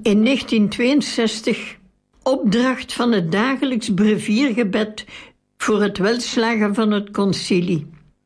In 1962 opdracht van het dagelijks breviergebed voor het welslagen van het concilie.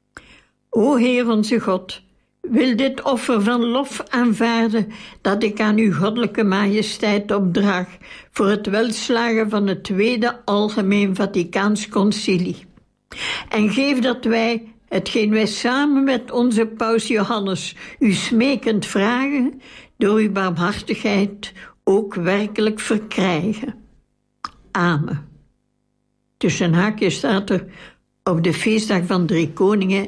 O Heer onze God, wil dit offer van lof aanvaarden dat ik aan uw goddelijke majesteit opdraag voor het welslagen van het Tweede Algemeen Vaticaans Concilie. En geef dat wij, hetgeen wij samen met onze paus Johannes u smekend vragen, door uw barmhartigheid ook werkelijk verkrijgen. Amen. Tussen haakjes staat er op de feestdag van Drie Koningen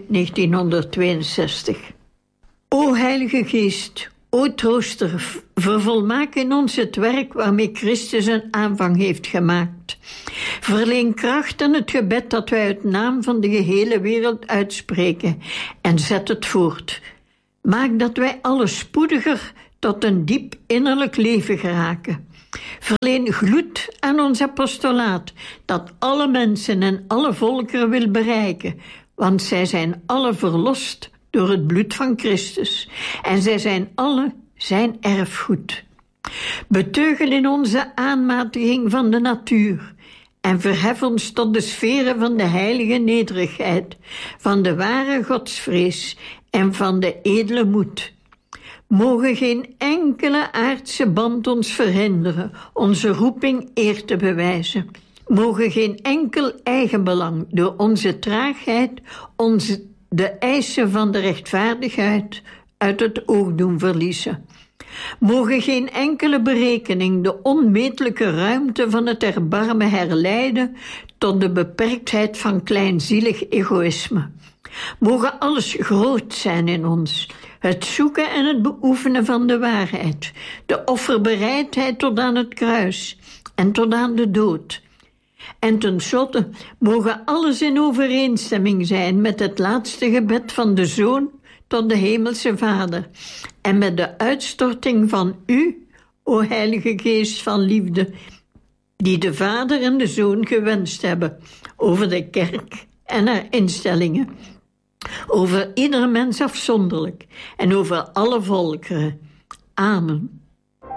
1962. O Heilige Geest, o Trooster, vervolmaak in ons het werk waarmee Christus een aanvang heeft gemaakt. Verleen kracht aan het gebed dat wij uit naam van de gehele wereld uitspreken en zet het voort. Maak dat wij alle spoediger tot een diep innerlijk leven geraken. Verleen gloed aan ons apostolaat, dat alle mensen en alle volkeren wil bereiken, want zij zijn alle verlost door het bloed van Christus, en zij zijn alle zijn erfgoed. Beteugel in onze aanmatiging van de natuur, en verhef ons tot de sferen van de heilige nederigheid, van de ware godsvrees en van de edele moed. Mogen geen enkele aardse band ons verhinderen onze roeping eer te bewijzen. Mogen geen enkel eigenbelang door onze traagheid de eisen van de rechtvaardigheid uit het oog doen verliezen. Mogen geen enkele berekening de onmetelijke ruimte van het erbarmen herleiden tot de beperktheid van kleinzielig egoïsme. Mogen alles groot zijn in ons, het zoeken en het beoefenen van de waarheid, de offerbereidheid tot aan het kruis en tot aan de dood. En tenslotte mogen alles in overeenstemming zijn met het laatste gebed van de Zoon tot de Hemelse Vader en met de uitstorting van u, o Heilige Geest van liefde, die de Vader en de Zoon gewenst hebben over de kerk en haar instellingen, over ieder mens afzonderlijk en over alle volkeren. Amen.